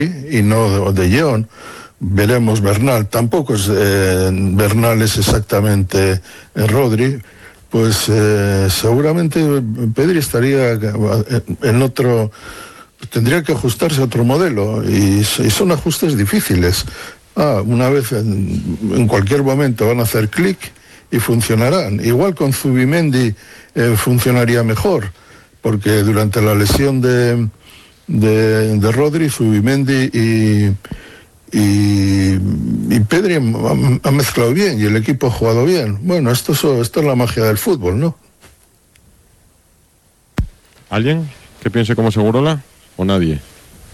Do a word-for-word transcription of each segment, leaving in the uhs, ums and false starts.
y no de, de Jong. Veremos Bernal, tampoco es eh, Bernal es exactamente eh, Rodri, pues eh, seguramente Pedri estaría en otro, tendría que ajustarse a otro modelo, y, y son ajustes difíciles. Ah, una vez en, en cualquier momento van a hacer clic y funcionarán. Igual con Zubimendi eh, funcionaría mejor, porque durante la lesión de, de, de Rodri, Zubimendi y Y, y Pedri ha, ha mezclado bien y el equipo ha jugado bien. Bueno, esto es, esto es la magia del fútbol, ¿no? ¿Alguien que piense como Segurola o nadie?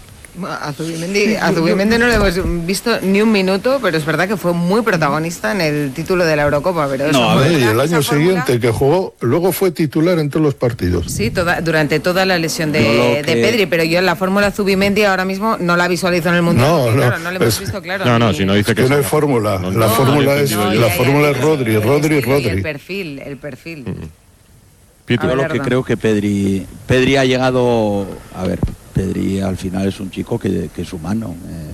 A Zubimendi, a Zubimendi no le hemos visto ni un minuto, pero es verdad que fue muy protagonista en el título de la Eurocopa. Pero no, a ver, y el año fórmula... siguiente que jugó, luego fue titular en todos los partidos. Sí, toda, durante toda la lesión de, que... de Pedri, pero yo en la fórmula Zubimendi ahora mismo no la visualizo en el mundo. No, no, claro, no le hemos es... visto, claro. No, no, si no dice que, que no hay fórmula. No, la no, fórmula no, es, no, la ya, fórmula ya, es Rodri, el Rodri, estilo y Rodri. El perfil, el perfil. Mm. Yo lo que creo que Pedri, Pedri ha llegado, a ver, Pedri al final es un chico que, que es humano.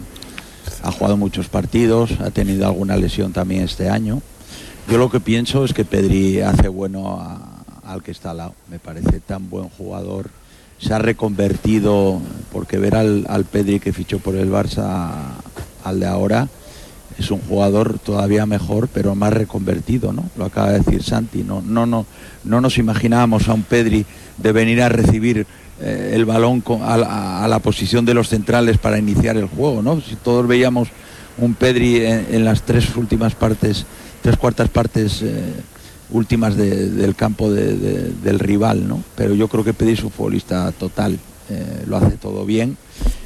Eh, ha jugado muchos partidos, ha tenido alguna lesión también este año. Yo lo que pienso es que Pedri hace bueno a, al que está al lado. Me parece tan buen jugador. Se ha reconvertido, porque ver al, al Pedri que fichó por el Barça al de ahora, es un jugador todavía mejor, pero más reconvertido, ¿no? Lo acaba de decir Santi. No, no, no, no nos imaginábamos a un Pedri de venir a recibir eh, el balón con, a, a, a la posición de los centrales para iniciar el juego, ¿no? Si todos veíamos un Pedri en, en las tres últimas partes, tres cuartas partes eh, últimas de, del campo de, de, del rival, ¿no? Pero yo creo que Pedri es un futbolista total, eh, lo hace todo bien.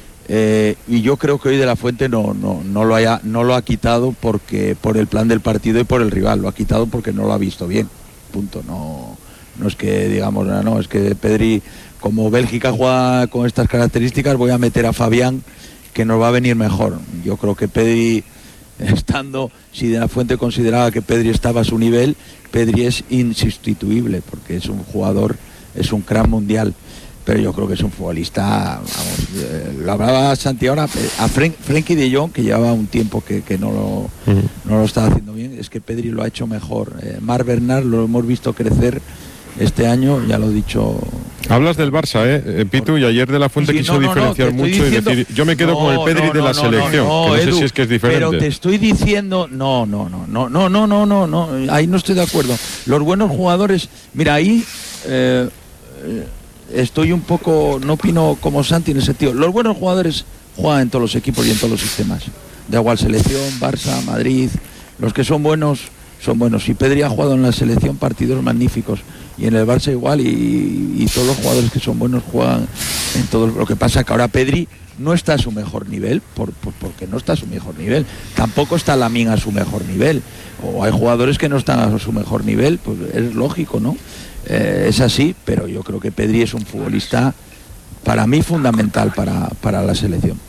Eh, y yo creo que hoy De la Fuente no, no, no, lo haya, no lo ha quitado porque por el plan del partido y por el rival, lo ha quitado porque no lo ha visto bien, punto. No, no es que digamos, no, no, es que Pedri, como Bélgica juega con estas características, voy a meter a Fabián, que nos va a venir mejor. Yo creo que Pedri, estando, si De la Fuente consideraba que Pedri estaba a su nivel, Pedri es insustituible porque es un jugador, es un crack mundial. Pero yo creo que es un futbolista, vamos, eh, lo hablaba Santi ahora, a Fren, Frenkie de Jong, que llevaba un tiempo que, que no, lo, uh-huh. no lo estaba haciendo bien, es que Pedri lo ha hecho mejor. Eh, Marc Bernal lo hemos visto crecer este año, ya lo he dicho. Hablas del Barça, ¿eh, Pitu? Y ayer De la Fuente sí, quiso no, no, diferenciar no, mucho diciendo, y decir, yo me quedo no, con el Pedri no, de la no, selección, no, no, que no Edu, sé si es que es diferente. Pero te estoy diciendo, no, no, no, no, no, no, no, no, no, ahí no estoy de acuerdo. Los buenos jugadores, mira, ahí... Eh, eh, estoy un poco, no opino como Santi en ese sentido. Los buenos jugadores juegan en todos los equipos y en todos los sistemas. Da igual selección, Barça, Madrid. Los que son buenos, son buenos. Y Pedri ha jugado en la selección partidos magníficos. Y en el Barça igual. Y, y todos los jugadores que son buenos juegan en todo. Lo que pasa que ahora Pedri no está a su mejor nivel, por, por, porque no está a su mejor nivel. Tampoco está Lamine a su mejor nivel. O hay jugadores que no están a su mejor nivel, pues es lógico, ¿no? Eh, es así, pero yo creo que Pedri es un futbolista para mí fundamental para, para la selección.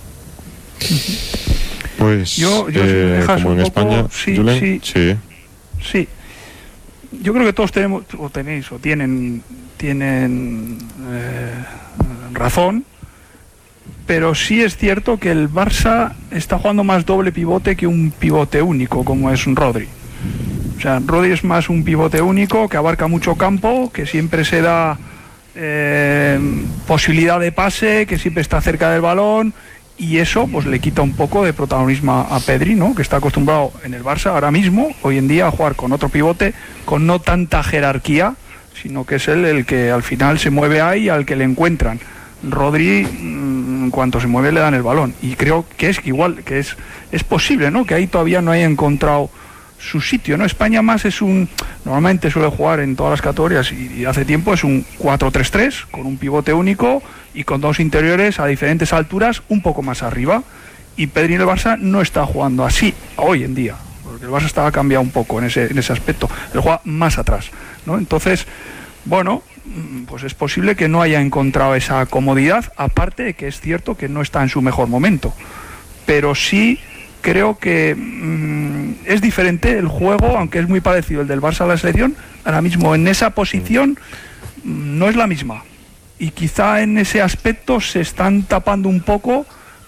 Pues yo, yo eh, si como en poco, España, sí, Julen, sí, sí, sí. Yo creo que todos tenemos o tenéis o tienen tienen eh, razón, pero sí es cierto que el Barça está jugando más doble pivote que un pivote único como es un Rodri. O sea, Rodri es más un pivote único que abarca mucho campo, que siempre se da eh, posibilidad de pase, que siempre está cerca del balón, y eso pues le quita un poco de protagonismo a Pedri, ¿no? Que está acostumbrado en el Barça ahora mismo, hoy en día, a jugar con otro pivote, con no tanta jerarquía, sino que es él el que al final se mueve ahí, al que le encuentran. Rodri, en cuanto se mueve, le dan el balón, y creo que es igual, que es, es posible, ¿no? Que ahí todavía no haya encontrado su sitio, ¿no? España más es un, normalmente suele jugar en todas las categorías y, y hace tiempo es un cuatro tres tres con un pivote único y con dos interiores a diferentes alturas un poco más arriba, y Pedri en el Barça no está jugando así hoy en día, porque el Barça estaba cambiado un poco en ese, en ese aspecto, él juega más atrás, ¿no? Entonces, bueno, pues es posible que no haya encontrado esa comodidad, aparte de que es cierto que no está en su mejor momento, pero sí creo que mmm, es diferente el juego, aunque es muy parecido el del Barça a la selección. Ahora mismo en esa posición mmm, no es la misma, y quizá en ese aspecto se están tapando un poco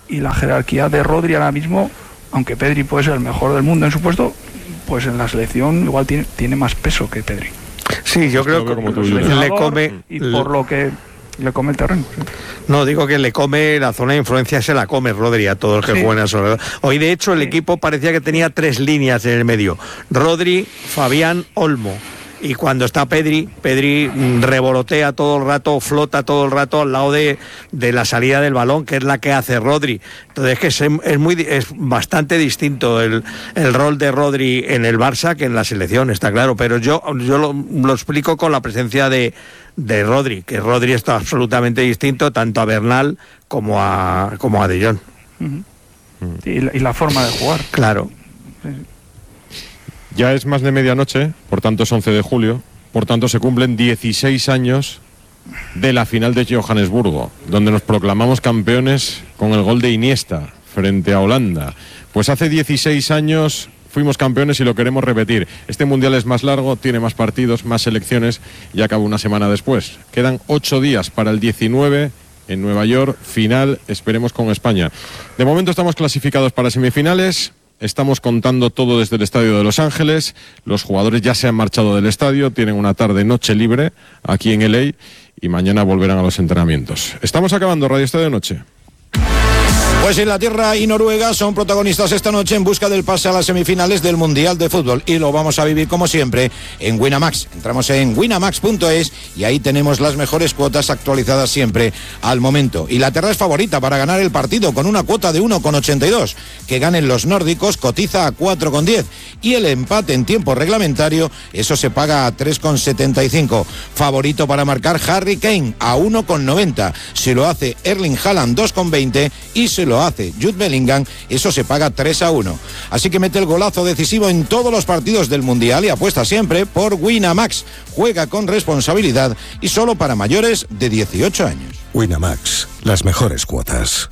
y la jerarquía de Rodri ahora mismo, aunque Pedri puede ser el mejor del mundo en su puesto, pues en la selección igual tiene, tiene más peso que Pedri. Sí, yo creo que como tú le come y por lo que le come el terreno. Sí. No, digo que le come la zona de influencia, se la come Rodri a todos los que sí. juegan a Soledad. Hoy de hecho el sí. equipo parecía que tenía tres líneas en el medio: Rodri, Fabián, Olmo. Y cuando está Pedri, Pedri revolotea todo el rato, flota todo el rato al lado de, de la salida del balón, que es la que hace Rodri. Entonces es que es, es, muy, es bastante distinto el, el rol de Rodri en el Barça que en la selección, está claro. Pero yo, yo lo, lo explico con la presencia de, de Rodri, que Rodri está absolutamente distinto tanto a Bernal como a, como a De Jong. Uh-huh. y, la, y la forma de jugar. Claro. Sí. Ya es más de medianoche, por tanto es once de julio, por tanto se cumplen dieciséis años de la final de Johannesburgo, donde nos proclamamos campeones con el gol de Iniesta frente a Holanda. Pues hace dieciséis años fuimos campeones y lo queremos repetir. Este mundial es más largo, tiene más partidos, más selecciones y acaba una semana después. Quedan ocho días para el diecinueve en Nueva York, final, esperemos con España. De momento estamos clasificados para semifinales. Estamos contando todo desde el estadio de Los Ángeles. Los jugadores ya se han marchado del estadio, tienen una tarde-noche libre aquí en L A y mañana volverán a los entrenamientos. Estamos acabando Radio Estadio Noche. Pues Inglaterra y Noruega son protagonistas esta noche en busca del pase a las semifinales del Mundial de Fútbol y lo vamos a vivir como siempre en Winamax. Entramos en winamax punto es y ahí tenemos las mejores cuotas actualizadas siempre al momento. Inglaterra es favorita para ganar el partido con una cuota de uno coma ochenta y dos. Que ganen los nórdicos cotiza a cuatro coma diez y el empate en tiempo reglamentario, eso se paga a tres coma setenta y cinco. Favorito para marcar Harry Kane a uno coma noventa. Si lo hace Erling Haaland dos coma veinte y se lo hace Jude Bellingham, eso se paga tres a uno. Así que mete el golazo decisivo en todos los partidos del Mundial y apuesta siempre por Winamax. Juega con responsabilidad y solo para mayores de dieciocho años. Winamax, las mejores cuotas.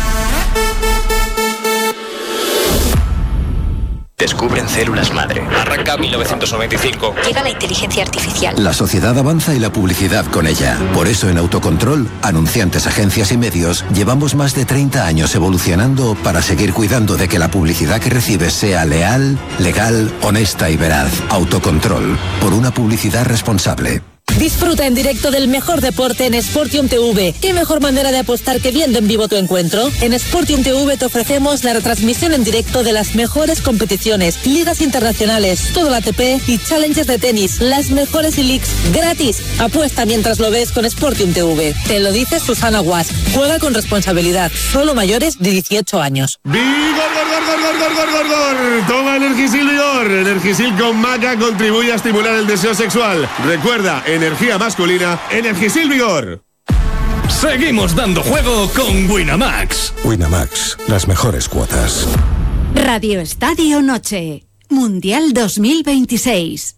Descubren células madre. Arranca mil novecientos noventa y cinco. Llega la inteligencia artificial. La sociedad avanza y la publicidad con ella. Por eso en Autocontrol, anunciantes, agencias y medios, llevamos más de treinta años evolucionando para seguir cuidando de que la publicidad que recibes sea leal, legal, honesta y veraz. Autocontrol, por una publicidad responsable. Disfruta en directo del mejor deporte en Sportium T V. ¿Qué mejor manera de apostar que viendo en vivo tu encuentro? En Sportium T V te ofrecemos la retransmisión en directo de las mejores competiciones, ligas internacionales, todo el A T P y challenges de tenis, las mejores e-leagues gratis. Apuesta mientras lo ves con Sportium T V. Te lo dice Susana Guas. Juega con responsabilidad. Solo mayores de dieciocho años. ¡Vigor, gor, gor, gor, gor, gor, gor, gor! Toma Energisil Vigor. Energisil con maca contribuye a estimular el deseo sexual. Recuerda, energía masculina, Energisil Vigor. Seguimos dando juego con Winamax. Winamax, las mejores cuotas. Radio Estadio Noche, Mundial dos mil veintiséis.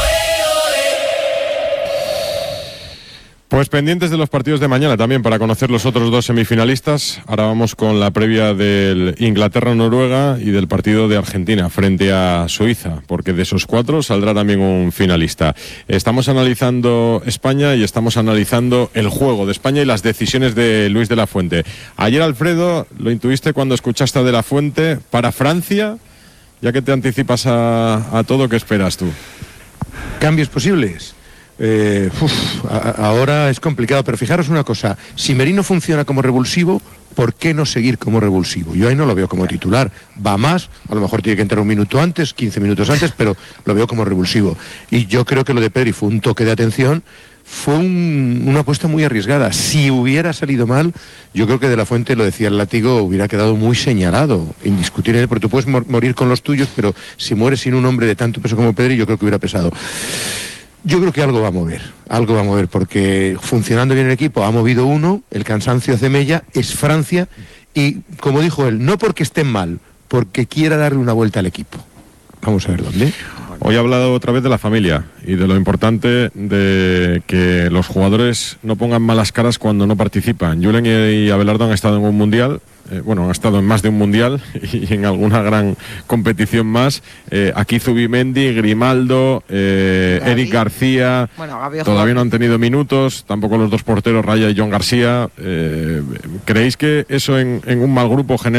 Pues pendientes de los partidos de mañana también para conocer los otros dos semifinalistas. Ahora vamos con la previa del Inglaterra-Noruega y del partido de Argentina frente a Suiza, porque de esos cuatro saldrá también un finalista. Estamos analizando España y estamos analizando el juego de España y las decisiones de Luis de la Fuente. Ayer, Alfredo, lo intuiste cuando escuchaste a de la Fuente para Francia, ya que te anticipas a, a todo, ¿qué esperas tú? Cambios posibles. Eh, uf, a, ahora es complicado, pero fijaros una cosa, si Merino funciona como revulsivo, ¿por qué no seguir como revulsivo? Yo ahí no lo veo como titular, va más, a lo mejor tiene que entrar un minuto antes, quince minutos antes, pero lo veo como revulsivo. Y yo creo que lo de Pedri fue un toque de atención, fue un, una apuesta muy arriesgada. Si hubiera salido mal, yo creo que de la Fuente, lo decía el látigo, hubiera quedado muy señalado, indiscutible, porque tú puedes mor- morir con los tuyos, pero si mueres sin un hombre de tanto peso como Pedri, yo creo que hubiera pesado. Yo creo que algo va a mover, algo va a mover, porque funcionando bien el equipo ha movido uno, el cansancio hace mella, es Francia, y como dijo él, no porque estén mal, porque quiera darle una vuelta al equipo. Vamos a ver dónde. Hoy he hablado otra vez de la familia y de lo importante de que los jugadores no pongan malas caras cuando no participan. Julen y Abelardo han estado en un mundial, eh, bueno, han estado en más de un mundial y en alguna gran competición más. Eh, aquí Zubimendi, Grimaldo, eh, Eric García, bueno, Gabi todavía no han tenido minutos, tampoco los dos porteros, Raya y John García. Eh, ¿Creéis que eso en, en un mal grupo genera